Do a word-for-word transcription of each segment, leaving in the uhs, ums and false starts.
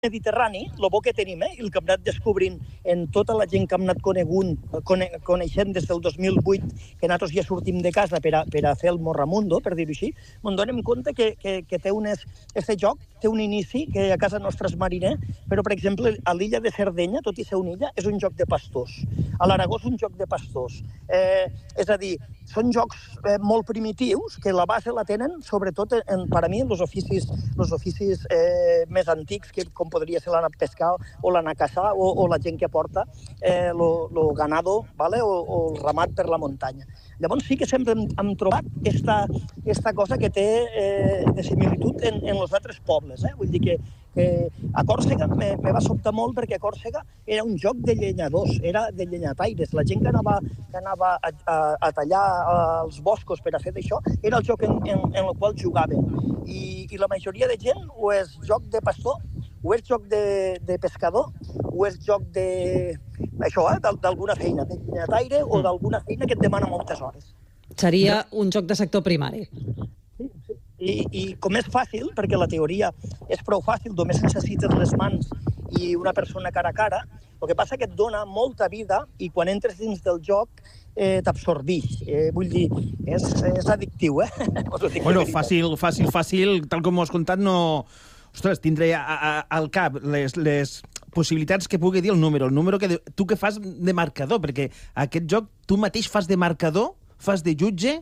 Mediterrani, el bo que tenim, eh, i el que hem anat descobrint en tota la gent que hem anat conegut, cone, coneixent des del dos mil vuit, que nosaltres ja sortim de casa per a, per a fer el Morramundo, per dir-ho així, ens donem compte que, que, que té unes, este joc té un inici que a casa nostra és mariner, però, per exemple, a l'illa de Sardenya, tot i ser una illa, és un joc de pastors. A l'Aragó és un joc de pastors. Eh, és a dir, són jocs eh, molt primitius, que la base la tenen, sobretot, en, per a mi, els oficis, els oficis eh, més antics, que, com podria ser l'anar a pescar o l'anar a caçar, o, o la gent que porta eh, lo, lo ganado, vale? o, o el ramat per la muntanya. Llavors sí que sempre hem, hem trobat esta, esta cosa que té eh, de similitud en, en els altres pobles. Eh? Vull dir que, que a Còrsega me, me va sobtar molt perquè a Còrsega era un joc de llenyadors, era de llenyataires. La gent que anava, que anava a, a, a tallar els boscos per a fer d'això era el joc en, en, en el qual jugaven. I, I la majoria de gent o és joc de pastor, o és joc de, de pescador, o és joc de... això, eh, d'alguna feina, de llenyataire o d'alguna feina que et demana moltes hores. Seria un joc de sector primari. Sí, sí. I, I com és fàcil, perquè la teoria és prou fàcil, només necessites les mans i una persona cara a cara, el que passa que et dona molta vida i quan entres dins del joc eh, t'absorbix. Eh, vull dir, és, és addictiu, eh? Bueno, fàcil, fàcil, fàcil, tal com ho has contat, no... Ostres, tindré a, a, al cap les, les possibilitats que pugui dir el número, el número que de, tu que fas de marcador, perquè aquest joc tu mateix fas de marcador, fas de jutge,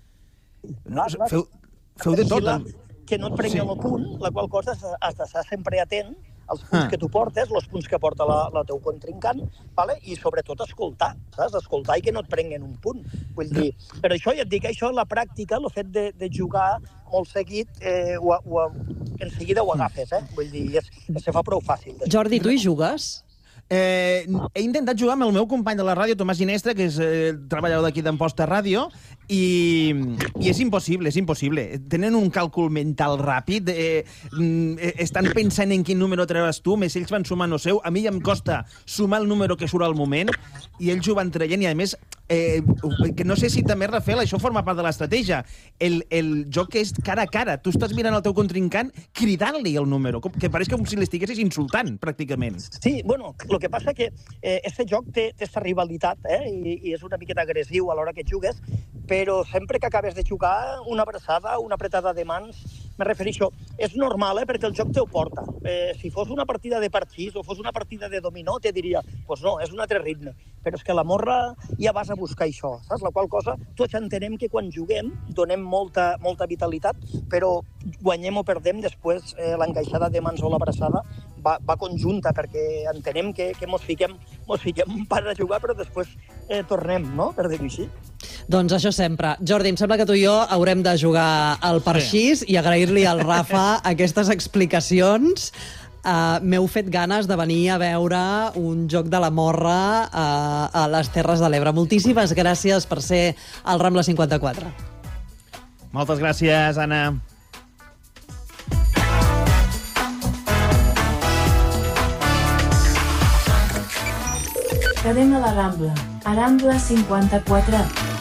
no, feu, feu de tot. La, que no et prenguen sí. el punt, la qual cosa has d'estar sempre atent als punts ah. que tu portes, els punts que porta la, la teu contrincant, vale? I sobretot escoltar, saps? Escoltar i que no et prenguen un punt. Vull dir, però això, ja et dic, això, la pràctica, el fet de, de jugar molt seguit, eh, o, o, en seguida ho agafes, eh? Vull dir, es, se fa prou fàcil. Jordi, tu hi jugues? Eh, he intentat jugar amb el meu company de la ràdio, Tomàs Ginestra, que és eh, treballador d'aquí d'Amposta Ràdio, i, i és impossible, és impossible. Tenen un càlcul mental ràpid, eh, eh, estan pensant en quin número treuràs tu, més ells van sumant el seu. A mi ja em costa sumar el número que surt al moment, i ells ho van traient, i a més, eh, que no sé si també, Rafael, això forma part de l'estratègia. El, el joc és cara a cara. Tu estàs mirant el teu contrincant cridant-li el número, que pareix com si l'estiguessis insultant, pràcticament. Sí, bueno, el que passa que eh, este joc té aquesta rivalitat, eh, i, i és una miqueta agressiu a l'hora que jugues, però sempre que acabes de jugar, una abraçada, una apretada de mans, me refereixo, és normal, eh, perquè el joc te ho porta. Eh, si fos una partida de parxís o fos una partida de dominó, te diria, doncs pues no, és un altre ritme. Però és que la morra ja vas a buscar això, saps? La qual cosa, tots entenem que quan juguem donem molta, molta vitalitat, però guanyem o perdem després eh, l'encaixada de mans o l'abraçada va, va conjunta, perquè entenem que, que mos fiquem, mos fiquem per a jugar, però després eh, tornem, no?, per dir-ho així. Doncs això sempre. Jordi, em sembla que tu i jo haurem de jugar al parxís sí. i agrair-li al Rafa aquestes explicacions. Uh, M'heu fet ganes de venir a veure un joc de la morra uh, a les Terres de l'Ebre. Moltíssimes gràcies per ser al Rambla cinquanta-quatre. Moltes gràcies, Anna. Cadena la Rambla, a Rambla cinquanta-quatre.